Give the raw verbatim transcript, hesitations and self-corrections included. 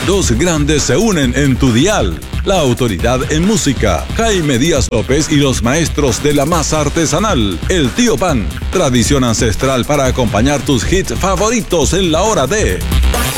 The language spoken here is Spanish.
Dos grandes se unen en tu dial. La autoridad en música, Jaime Díaz López y los maestros de la masa artesanal, el Tío Pan. Tradición ancestral para acompañar tus hits favoritos en la hora de